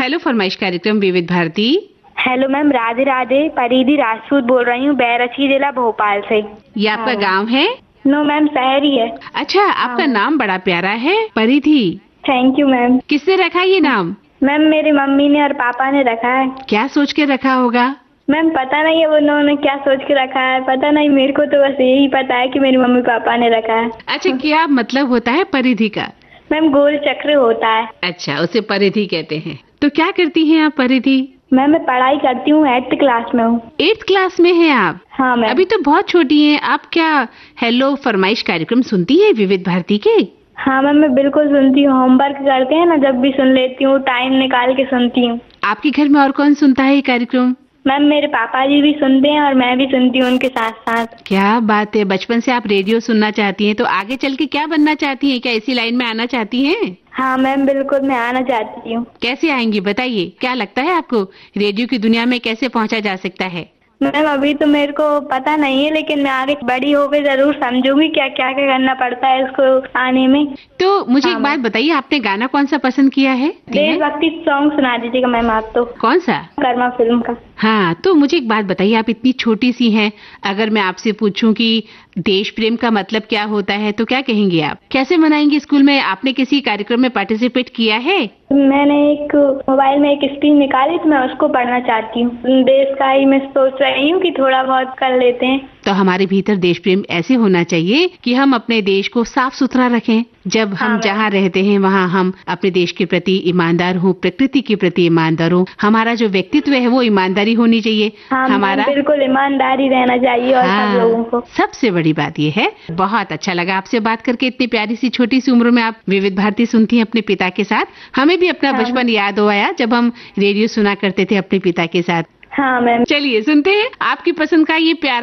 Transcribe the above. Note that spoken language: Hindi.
हेलो फरमाइश कार्यक्रम विविध भारती। Hello ma'am, Radhe Radhe. परिधि राजपूत बोल रही हूँ, बैरछी जिला भोपाल से। ये आपका गांव है? नो मैम, शहर ही है। अच्छा, आपका नाम बड़ा प्यारा है, परिधि। Thank you ma'am. किसने रखा ये नाम? मैम मेरी मम्मी ने और पापा ने रखा है। क्या सोच के रखा होगा? मैम पता नहीं है उन्होंने क्या सोच के रखा है, पता नहीं, मेरे को तो बस यही पता है कि मेरी मम्मी पापा ने रखा है। अच्छा, क्या मतलब होता है परिधि का? मैम गोल चक्र होता है। अच्छा, उसे परिधि कहते हैं। तो क्या करती हैं आप परिधि? मैम मैं पढ़ाई करती हूँ, 8th क्लास में हूँ। 8th क्लास में हैं आप? हाँ मैम। अभी तो बहुत छोटी हैं आप। क्या हेलो फरमाइश कार्यक्रम सुनती हैं विविध भारती के? हाँ मैम, मैं बिल्कुल सुनती हूँ। होमवर्क करते हैं ना, जब भी सुन लेती हूँ, टाइम निकाल के सुनती हूँ। आपके घर में और कौन सुनता है ये कार्यक्रम? मैम मेरे पापा जी भी सुनते हैं और मैं भी सुनती हूँ उनके साथ साथ। क्या बात है, बचपन से आप रेडियो सुनना चाहती हैं, तो आगे चल के क्या बनना चाहती हैं? क्या इसी लाइन में आना चाहती हैं? हाँ मैम बिल्कुल, मैं आना चाहती हूँ। कैसे आएंगी बताइए, क्या लगता है आपको रेडियो की दुनिया में कैसे पहुंचा जा सकता है? मैम अभी तो मेरे को पता नहीं है, लेकिन मैं आगे बड़ी होकर जरूर समझूंगी क्या क्या क्या करना पड़ता है इसको आने में। तो मुझे एक बात बताइए, आपने गाना कौन सा पसंद किया है? देशभक्ति सॉन्ग सुना दीजिएगा मैम आप तो। कौन सा? कर्मा फिल्म का। हाँ, तो मुझे एक बात बताइए, आप इतनी छोटी सी हैं, अगर मैं आपसे पूछूं कि देश प्रेम का मतलब क्या होता है तो क्या कहेंगे आप? कैसे मनाएंगे स्कूल में? आपने किसी कार्यक्रम में पार्टिसिपेट किया है? मैंने एक मोबाइल में एक स्क्रीन निकाली, तो मैं उसको पढ़ना चाहती हूँ। देश का ही मैं सोच रही हूँ कि थोड़ा बहुत कर लेते हैं। तो हमारे भीतर देश प्रेम ऐसे होना चाहिए कि हम अपने देश को साफ सुथरा रखें। जब हम जहाँ रहते हैं वहाँ हम अपने देश के प्रति ईमानदार हों, प्रकृति के प्रति ईमानदार हों। हमारा जो व्यक्तित्व है वो ईमानदारी होनी चाहिए। हमारा बिल्कुल ईमानदारी रहना चाहिए और सब लोगों को। सबसे बड़ी बात ये है। बहुत अच्छा लगा आपसे बात करके। इतनी प्यारी सी छोटी सी उम्र में आप विविध भारती सुनती हैं अपने पिता के साथ। हमें भी अपना बचपन याद हो आया जब हम रेडियो सुना करते थे अपने पिता के साथ। हाँ मैम। चलिए सुनते हैं आपकी पसंद का ये प्यारा